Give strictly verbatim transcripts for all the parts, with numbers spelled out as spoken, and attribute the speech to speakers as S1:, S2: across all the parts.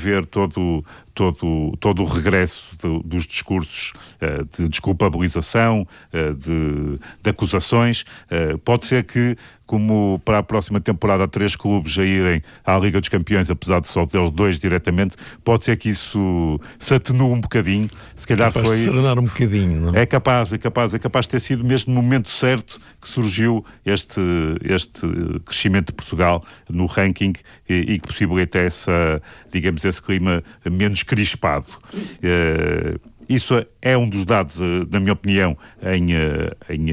S1: haver todo, todo, todo o regresso de, dos discursos uh, de desculpabilização, uh, de, de acusações. Uh, pode ser que, como para a próxima temporada há três clubes a irem à Liga dos Campeões, apesar de só deles dois diretamente, pode ser que isso se atenue um bocadinho. Se calhar
S2: capaz
S1: foi...
S2: de serenar um bocadinho, não é?
S1: É capaz, é capaz, é capaz de ter sido mesmo no momento certo que surgiu este, este crescimento de Portugal no ranking e, e que possibilita essa, digamos, esse clima menos crispado. Uh, Isso é um dos dados, na minha opinião, em, em,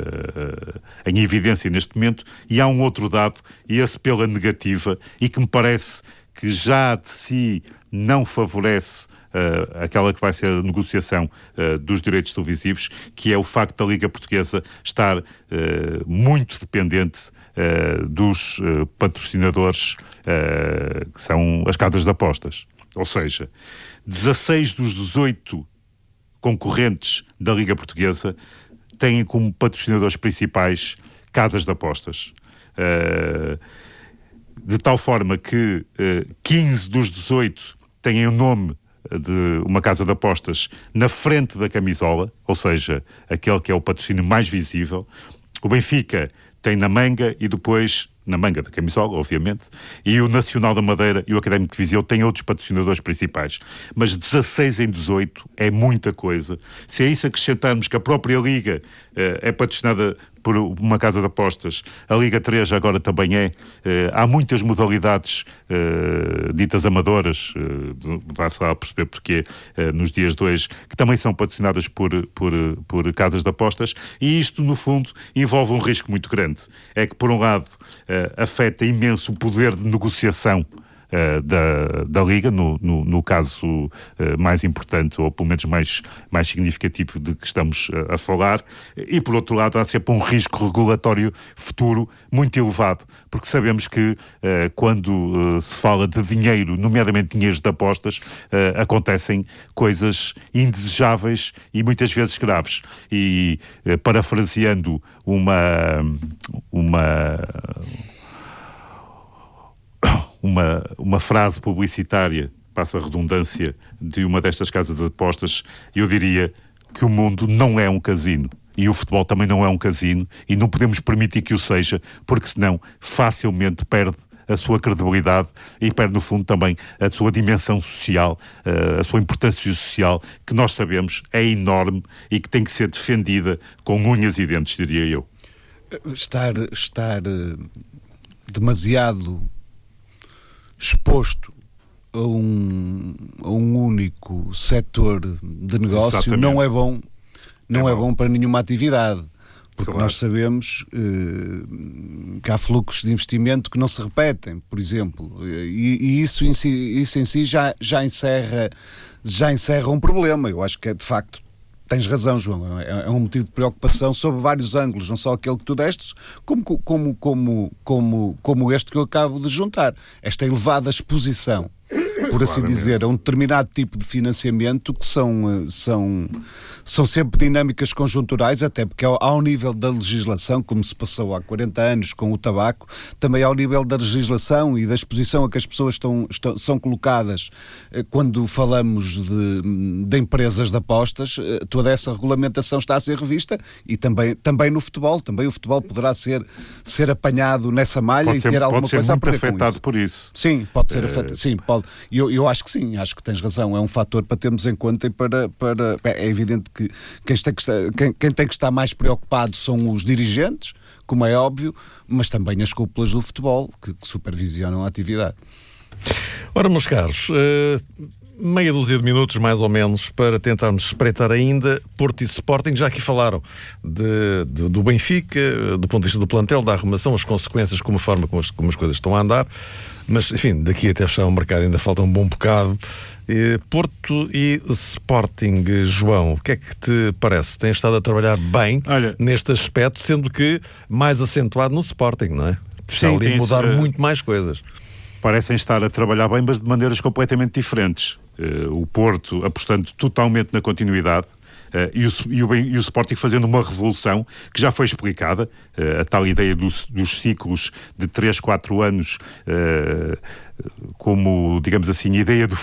S1: em evidência neste momento, e há um outro dado, e esse pela negativa, e que me parece que já de si não favorece uh, aquela que vai ser a negociação uh, dos direitos televisivos, que é o facto da Liga Portuguesa estar uh, muito dependente uh, dos uh, patrocinadores, uh, que são as casas de apostas. Ou seja, dezasseis dos dezoito concorrentes da Liga Portuguesa têm como patrocinadores principais casas de apostas. Uh, de tal forma que uh, quinze dos dezoito têm o nome de uma casa de apostas na frente da camisola, ou seja, aquele que é o patrocínio mais visível. O Benfica tem na manga e depois... na manga da camisola, obviamente, e o Nacional da Madeira e o Académico de Viseu têm outros patrocinadores principais. Mas dezasseis em dezoito é muita coisa. Se a isso acrescentarmos que a própria Liga uh, é patrocinada por uma casa de apostas, a Liga três agora também é, uh, há muitas modalidades uh, ditas amadoras, uh, dá-se lá a perceber porque uh, nos dias de hoje, que também são patrocinadas por, por, por casas de apostas, e isto, no fundo, envolve um risco muito grande. É que, por um lado, Uh, afeta imenso o poder de negociação uh, da, da Liga, no, no, no caso uh, mais importante, ou pelo menos mais, mais significativo de que estamos uh, a falar, e por outro lado há sempre um risco regulatório futuro muito elevado, porque sabemos que uh, quando uh, se fala de dinheiro, nomeadamente dinheiros de apostas, uh, acontecem coisas indesejáveis e muitas vezes graves. E uh, parafraseando uma... uma Uma, uma frase publicitária, passa a redundância, de uma destas casas de apostas, eu diria que o mundo não é um casino. E o futebol também não é um casino, e não podemos permitir que o seja, porque senão facilmente perde a sua credibilidade e perde, no fundo, também a sua dimensão social, a sua importância social, que nós sabemos é enorme e que tem que ser defendida com unhas e dentes, diria eu.
S3: Estar, estar demasiado exposto a um, a um único setor de negócio. Exatamente. não é bom, não é, é bom. bom para nenhuma atividade, porque claro. Nós sabemos eh, que há fluxos de investimento que não se repetem, por exemplo, e, e isso, em si, isso em si já, já, encerra, já encerra um problema. Eu acho que é, de facto, tens razão, João, é um motivo de preocupação sob vários ângulos, não só aquele que tu destes, como, como, como, como, como este que eu acabo de juntar. Esta elevada exposição, por assim dizer, a um determinado tipo de financiamento que são, são, são sempre dinâmicas conjunturais, até porque ao nível da legislação, como se passou há quarenta anos com o tabaco, também ao nível da legislação e da exposição a que as pessoas estão, estão, são colocadas quando falamos de, de empresas de apostas, toda essa regulamentação está a ser revista, e também, também no futebol, também o futebol poderá ser, ser apanhado nessa malha
S1: pode
S3: e
S1: ser,
S3: ter alguma coisa a perder com isso.
S1: Pode ser muito afetado por isso.
S3: Sim, pode ser é... afetado, sim, pode. Eu, eu acho que sim, acho que tens razão, é um fator para termos em conta e para... para é evidente que quem tem que, estar, quem, quem tem que estar mais preocupado são os dirigentes, como é óbvio, mas também as cúpulas do futebol, que, que supervisionam a atividade.
S2: Ora, meus caros, uh, meia dúzia de minutos mais ou menos para tentarmos espreitar ainda Porto e Sporting. Já aqui falaram de, de, do Benfica, do ponto de vista do plantel, da arrumação, as consequências, como a forma como as, como as coisas estão a andar. Mas, enfim, daqui até fechar o mercado ainda falta um bom bocado. E Porto e Sporting, João, o que é que te parece? Tens estado a trabalhar bem Olha, neste aspecto, sendo que mais acentuado no Sporting, não é? Está sim, ali a mudar esse, muito mais coisas.
S1: Parecem estar a trabalhar bem, mas de maneiras completamente diferentes. Uh, o Porto apostando totalmente na continuidade, Uh, e, o, e, o, e o Sporting fazendo uma revolução que já foi explicada, uh, a tal ideia dos, dos ciclos de três, quatro anos, uh, como, digamos assim, ideia do